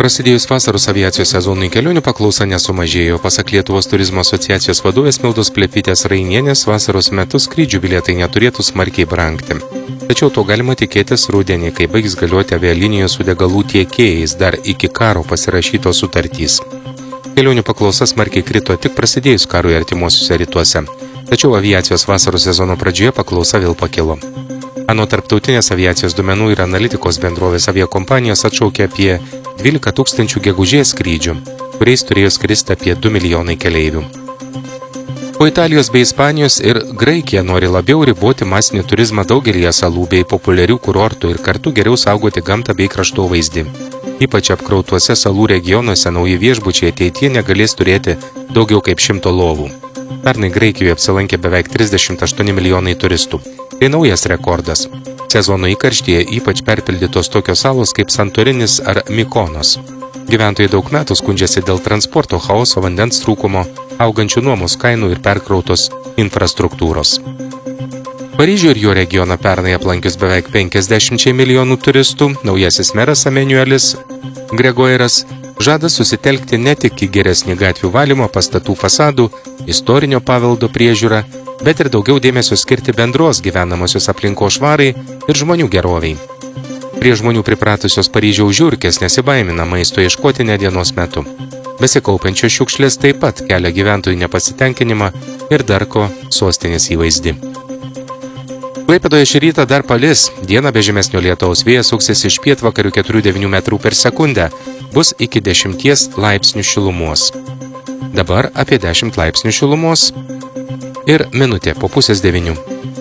Prasidėjus vasaros aviacijos sezonui kelionių paklausa nesumažėjo. Pasak Lietuvos turizmo asociacijos vadovės Mildos Plepytės Rainienės, vasaros metu skrydžių bilietai neturėtų smarkiai brangti. Tačiau to galima tikėtis rudenį, kai baigs galioti avialinijos su degalų tiekėjais dar iki karo pasirašytos sutartys. Kelionių paklausa smarkiai krito tik prasidėjus karui artimuosiuose rytuose. Tačiau aviacijos vasaros sezono pradžioje paklausa vėl pakilo. Anot tarptautinės aviacijos duomenų ir analitikos bendrovės aviakompanijos atšaukė apie 12 000 gegužės skrydžių, kuriais turėjo skristi apie 2 milijonai keleivių. O Italijos bei Ispanijos ir Graikija nori labiau riboti masinį turizmą daugelyje salų bei populiarių kurortų ir kartu geriau saugoti gamtą bei kraštovaizdį. Ypač apkrautuose salų regionuose nauji viešbučiai ateityje negalės turėti daugiau kaip 100 lovų. Pernai Graikijoje apsilankė beveik 38 milijonai turistų. Tai naujas rekordas. Sezono įkarštyje ypač perpildytos tokios salos kaip Santorinis ar Mykonos. Gyventojai daug metų skundžiasi dėl transporto chaoso, vandens trūkumo, augančių nuomos kainų ir perkrautos infrastruktūros. Paryžių ir jo regioną pernai aplankius beveik 50 milijonų turistų, naujasis meras Emanuelis Gregoiras žada susitelkti ne tik į geresnį gatvių valymo, pastatų fasadų, istorinio paveldo priežiūrą, bet ir daugiau dėmesio skirti bendros gyvenamosios aplinkos švarai ir žmonių geroviai. Prie žmonių pripratusios Paryžiaus žiurkės nesibaimina maisto ieškoti ne dienos metu. Besikaupiančios šiukšlės taip pat kelia gyventojų nepasitenkinimą ir darko sostinės įvaizdį. Klaipėdoje šį rytą dar palis, dieną be žemesnio lietaus vėjas suksis iš pietvakarių 4–9 metrų per sekundę, bus iki 10 laipsnių šilumos. Dabar apie 10 laipsnių šilumos ir minutė po 8:30.